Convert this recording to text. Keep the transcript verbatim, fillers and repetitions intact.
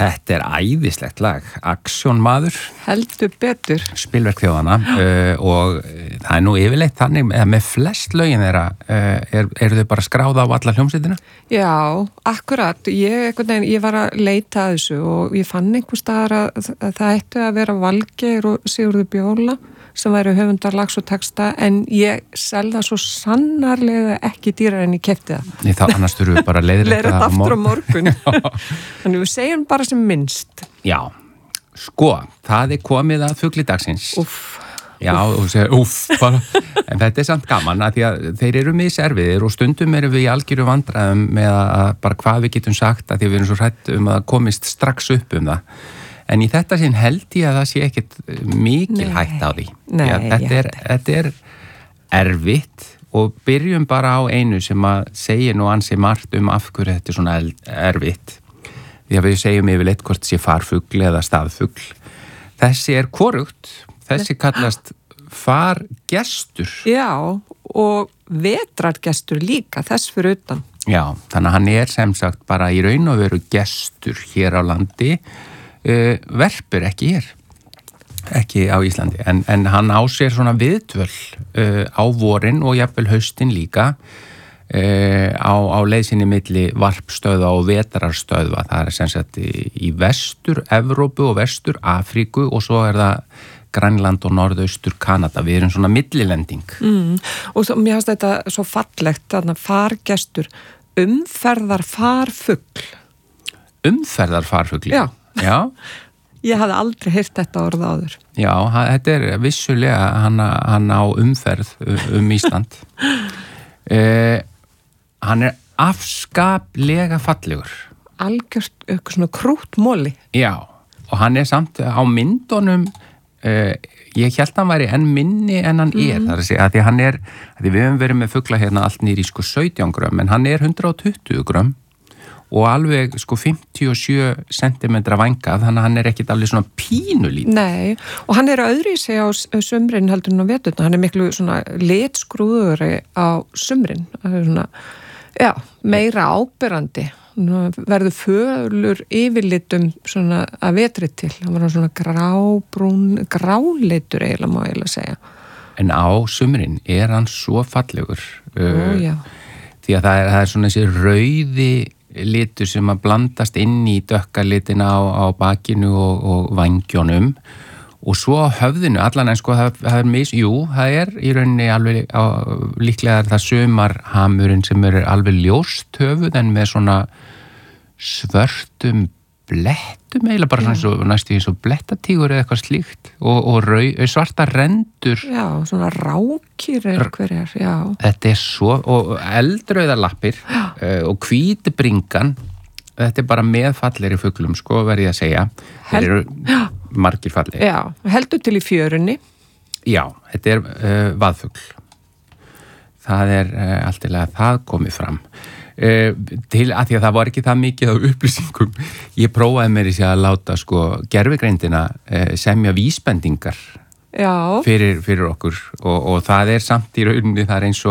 Þetta er æðislegt lag, Aksjónmaður. Heldur betur. Spilverk þjóðana uh, og það er nú yfirleitt þannig með flest lögin þeirra, uh, er, eru þau bara skráða á alla hljómsveitina? Já, akkurat. Ég, veginn, ég var að leita að þessu og ég fann einhvers staðar að, að það ætti að vera Valgeir og Sigurður Bjóla sem væri höfundar lags og texta en ég selða svo sannarlega ekki dýrar en ég keypti það. Nei, þá annars þurfum við bara að leiðrétta það aftur á morgun. Þannig við segjum bara sem minnst. Já, sko, það er komið að fuglidagsins. Úff. Já, og segir úff, bara. En þetta er samt gaman að því að þeir eru miserviðir og stundum erum við í algjöru vandræðum með að bara hvað við getum sagt að því við erum svo hrætt um að komist strax upp um það. En í þetta sinn held ég að það sé ekkit mikil nei, hætt á því. Nei, þetta, er, þetta er erfitt og byrjum bara á einu sem að segja nú ansi margt um af hverju þetta er svona erfitt. Því að við segjum yfirleitt hvort sé farfugl eða staðfugl. Þessi er hvorugt. Þessi kallast fargestur. Já, og vetrargestur líka, þess fyrir utan. Já, þannig að hann er sem sagt bara í raun og veru gestur hér á landi. Uh, verpur ekki hér ekki á Íslandi en, en hann á sér svona viðdvöl uh, á vorin og jafnvel haustin líka uh, á, á leiðsinni milli varpstöðva og vetrarstöðva það er sem sagt í, í vestur Evrópu og vestur Afríku og svo er það Grænland og norðaustur Kanada við erum svona millilending mm. og svo, mér finnst þetta svo fallegt þarna fargestur umferðar farfugl umferðar farfugl já Já. Ég hafði aldrei heyrt þetta orð áður. Já, þetta er vissulega hann, hann á umferð um Ísland. eh, hann er afskaplega fallegur. Algjört eitthvað svona krútmóli. Já, og hann er samt á myndunum, eh, ég held að hann væri enn minni en hann er. Mm. Það er að segja að því hann er, að því við höfum verið með fugla hérna allt nýri sko sautján grömm, en hann er hundrað og tuttugu grömm. Og alveg sko fimmtíu og sjö sentimetra vængað, þannig að hann er ekkit alveg svona pínulítið. Nei, og hann er öðru í sig á sumrin heldur en á veturna. Hann er miklu svona litskrúðuri á sumrin. Það er svona, já, meira áberandi. Verður fölur yfirlitum svona að vetri til. Hann var svona grábrún, gráleitur eiginlega má eiginlega segja. En á sumrin er hann svo fallegur. Ó, já. Því að það er, það er svona þessi rauði litur sem að blandast inn í dökka litina á, á bakinu og, og vængjónum og svo á höfðinu, allan en sko það, það er mis, jú, það er í rauninni alveg, á, líklega er það sumarhamurinn sem er alveg ljóst höfuð en með svona svörtum blettum eiginlega bara svona svo, næstu eins og blettatígur eða eitthvað slíkt og, og rau, svarta rendur. Já, svona rákir eða hverjar, já. Þetta er svo, og eldrauðar lappir uh, og hvíti bringan, þetta er bara meðfallir í fuglum, sko, verði ég að segja. Þeir eru margir fallir. Já, heldur til í fjörunni. Já, þetta er uh, vaðfugl. Það er uh, alltilega, það komið fram. Uh, til að því að það var ekki það mikið á upplýsingum ég prófaði mér í sig að láta sko gervigreindina uh, semja vísbendingar Já. Fyrir, fyrir okkur og, og það er samt í rauninni það er eins og